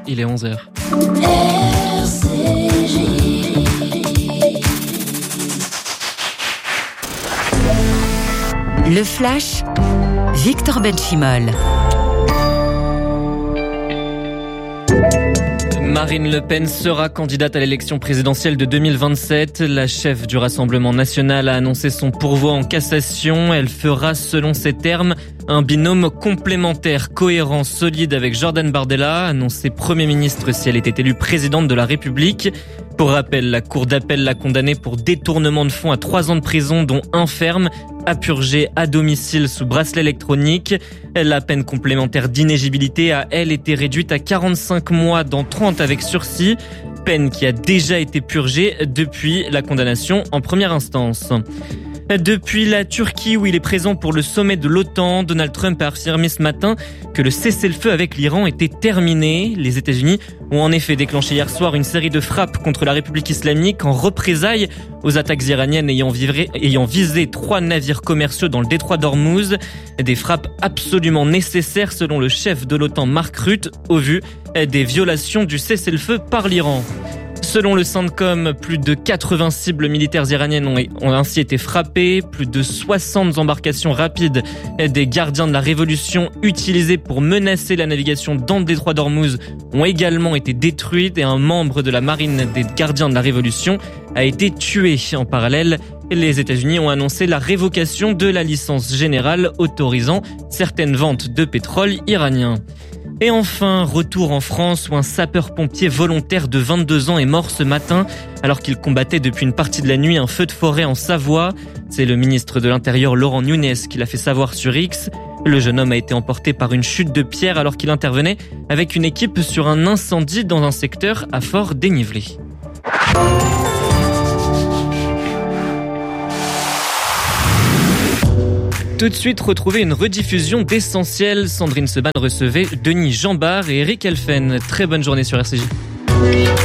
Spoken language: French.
il est 11h. Le Flash, Victor Benchimol. Marine Le Pen sera candidate à l'élection présidentielle de 2027. La chef du Rassemblement national a annoncé son pourvoi en cassation. Elle fera, selon ses termes, un binôme complémentaire, cohérent, solide avec Jordan Bardella, annoncé Premier ministre si elle était élue présidente de la République. Pour rappel, la Cour d'appel l'a condamnée pour détournement de fonds à 3 ans de prison, dont 1 ferme, à purger à domicile sous bracelet électronique. La peine complémentaire d'inéligibilité a, elle, été réduite à 45 mois dans 30 avec sursis, peine qui a déjà été purgée depuis la condamnation en première instance. Depuis la Turquie, où il est présent pour le sommet de l'OTAN, Donald Trump a affirmé ce matin que le cessez-le-feu avec l'Iran était terminé. Les États-Unis ont en effet déclenché hier soir une série de frappes contre la République islamique en représailles aux attaques iraniennes ayant visé 3 navires commerciaux dans le détroit d'Ormuz. Des frappes absolument nécessaires selon le chef de l'OTAN Mark Rutte, au vu des violations du cessez-le-feu par l'Iran. Selon le CENTCOM, plus de 80 cibles militaires iraniennes ont ainsi été frappées. Plus de 60 embarcations rapides des gardiens de la Révolution utilisées pour menacer la navigation dans le détroit d'Ormuz ont également été détruites et un membre de la marine des gardiens de la Révolution a été tué. En parallèle, les États-Unis ont annoncé la révocation de la licence générale autorisant certaines ventes de pétrole iranien. Et enfin, retour en France où un sapeur-pompier volontaire de 22 ans est mort ce matin alors qu'il combattait depuis une partie de la nuit un feu de forêt en Savoie. C'est le ministre de l'Intérieur Laurent Nunez qui l'a fait savoir sur X. Le jeune homme a été emporté par une chute de pierre alors qu'il intervenait avec une équipe sur un incendie dans un secteur à fort dénivelé. Tout de suite, retrouvez une rediffusion d'Essentiel. Sandrine Seban recevait Denis Jambard et Eric Elfen. Très bonne journée sur RCJ.